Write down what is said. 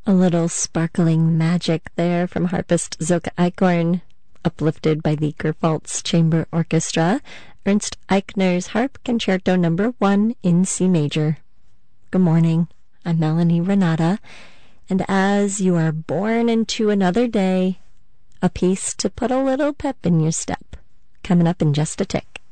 A little sparkling magic there from harpist Zoka Eichhorn, uplifted by the Gerpholz Chamber Orchestra, Ernst Eichner's Harp Concerto No. 1 in C major. Good morning, I'm Melanie Renata, and as you are born into another day, a piece to put a little pep in your step, coming up in just a tick.